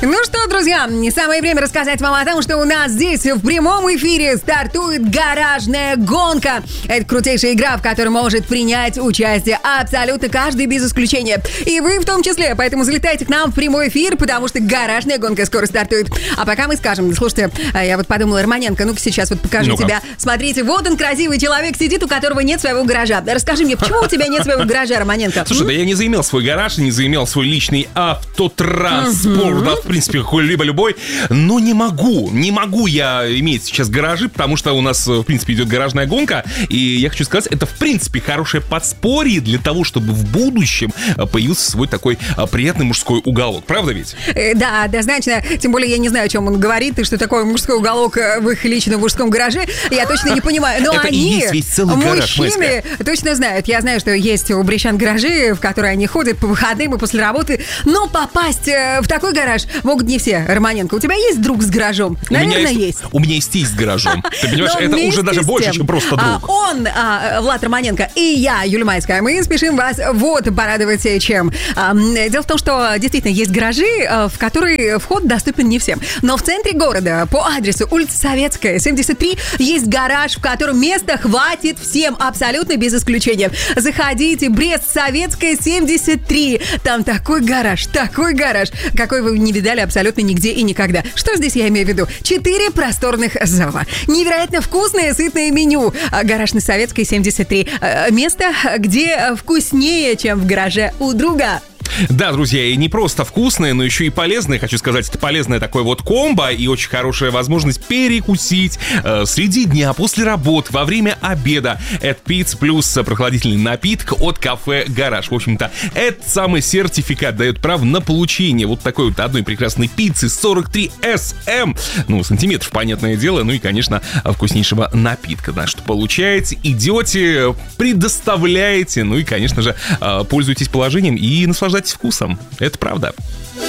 Ну что, друзья, самое время рассказать вам о том, что у нас здесь в прямом эфире стартует гаражная гонка. Это крутейшая игра, в которой может принять участие абсолютно каждый без исключения. И вы в том числе, поэтому залетайте к нам в прямой эфир, потому что гаражная гонка скоро стартует. А пока мы скажем, слушайте, я вот подумала, Романенко, ну-ка сейчас вот покажу тебя. Смотрите, вот он, красивый человек, сидит, у которого нет своего гаража. Расскажи мне, почему у тебя нет своего гаража, Романенко? Слушай, да я не заимел свой гараж, не заимел свой личный автотранспорт, да, в принципе, либо любой, но не могу я иметь сейчас гаражи, потому что у нас, в принципе, идет гаражная гонка, и я хочу сказать, это, в принципе, хорошее подспорье для того, чтобы в будущем появился свой такой приятный мужской уголок, правда ведь? Да, однозначно, тем более я не знаю, о чем он говорит, и что такое мужской уголок в их личном мужском гараже, я точно не понимаю, но это они, и есть весь целый гараж, мужчины, точно знают, я знаю, что есть у брещан гаражи, в которые они ходят по выходным и после работы, но попасть в такой гараж могут не все. Романенко, у тебя есть друг с гаражом? Наверное, есть. У меня есть тесть с гаражом. Ты понимаешь, это уже даже больше, чем просто друг. Он, Влад Романенко, и я, Юлия Майская, мы спешим вас порадовать чем. Дело в том, что действительно есть гаражи, в которые вход доступен не всем. Но в центре города, по адресу улица Советская, 73, есть гараж, в котором места хватит всем, абсолютно без исключения. Заходите, Брест, Советская, 73. Там такой гараж, какой вы не видали абсолютно нигде и никогда. Что здесь я имею в виду? 4 просторных зала. Невероятно вкусное, сытное меню. Гараж на Советской, 73. Место, где вкуснее, чем в гараже у друга. Да, друзья, и не просто вкусное, но еще и полезное, хочу сказать, это полезное такое вот комбо и очень хорошая возможность перекусить среди дня, после работы, во время обеда. Это пицца плюс прохладительный напиток от кафе «Гараж». В общем-то, этот самый сертификат дает право на получение вот такой вот одной прекрасной пиццы 43 см, сантиметров, понятное дело, ну и, конечно, вкуснейшего напитка, да, что получаете, идете, предоставляете, ну и, конечно же, пользуйтесь положением и наслаждайтесь вкусом. Это правда.